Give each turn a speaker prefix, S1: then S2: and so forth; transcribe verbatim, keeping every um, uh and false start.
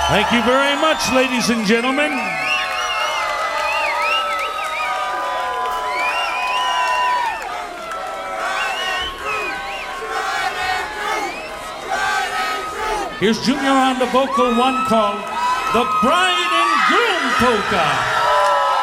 S1: Thank you very much, ladies and gentlemen. Here's Junior on the vocal one called The Bride and Groom Polka.